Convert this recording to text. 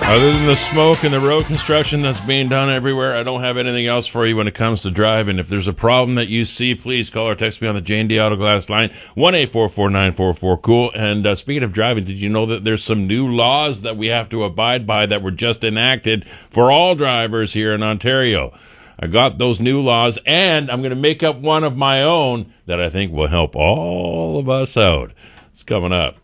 Other than the smoke and the road construction that's being done everywhere, I don't have anything else for you when it comes to driving. If there's a problem that you see, please call or text me on the J&D Auto Glass line, 1-844-944-COOL. And speaking of driving, did you know that there's some new laws that we have to abide by that were just enacted for all drivers here in Ontario? I got those new laws, and I'm going to make up one of my own that I think will help all of us out. It's coming up.